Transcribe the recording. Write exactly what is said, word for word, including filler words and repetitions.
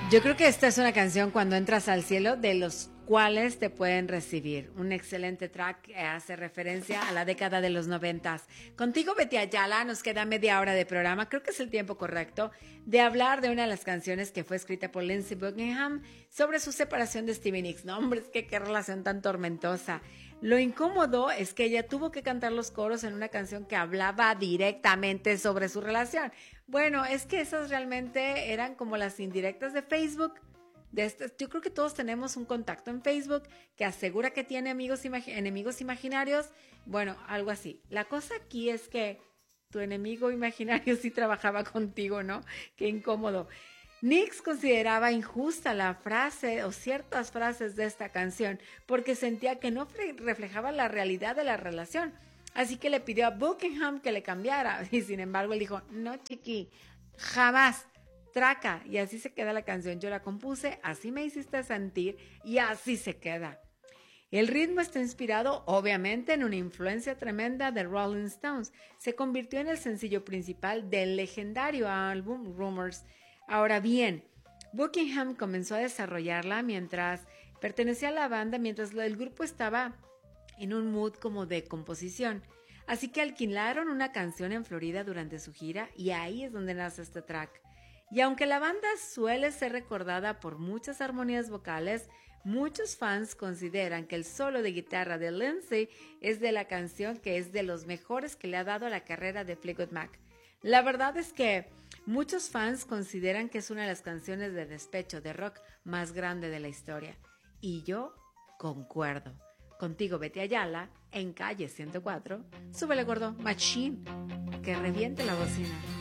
Yo creo que esta es una canción cuando entras al cielo de los cuales te pueden recibir. Un excelente track que hace referencia a la década de los noventas. Contigo, Betty Ayala, nos queda media hora de programa. Creo que es el tiempo correcto de hablar de una de las canciones que fue escrita por Lindsey Buckingham sobre su separación de Stevie Nicks. No, hombre, es que qué relación tan tormentosa. Lo incómodo es que ella tuvo que cantar los coros en una canción que hablaba directamente sobre su relación. Bueno, es que esas realmente eran como las indirectas de Facebook. De este, yo creo que todos tenemos un contacto en Facebook que asegura que tiene amigos imagi- enemigos imaginarios. Bueno, algo así. La cosa aquí es que tu enemigo imaginario sí trabajaba contigo, ¿no? Qué incómodo. Nicks consideraba injusta la frase o ciertas frases de esta canción porque sentía que no fre- reflejaba la realidad de la relación. Así que le pidió a Buckingham que le cambiara. Y sin embargo él dijo, no, chiqui, jamás. Traca, y así se queda la canción. Yo la compuse, así me hiciste sentir y así se queda. El ritmo está inspirado, obviamente, en una influencia tremenda de Rolling Stones. Se convirtió en el sencillo principal del legendario álbum Rumors. Ahora bien, Buckingham comenzó a desarrollarla mientras pertenecía a la banda, mientras el grupo estaba en un mood como de composición. Así que alquilaron una canción en Florida durante su gira y ahí es donde nace este track. Y aunque la banda suele ser recordada por muchas armonías vocales, muchos fans consideran que el solo de guitarra de Lindsey es de la canción que es de los mejores que le ha dado a la carrera de Fleetwood Mac. La verdad es que muchos fans consideran que es una de las canciones de despecho de rock más grande de la historia. Y yo concuerdo. Contigo, Betty Ayala, en Calle ciento cuatro. Súbele, gordo, machine. Que reviente la bocina.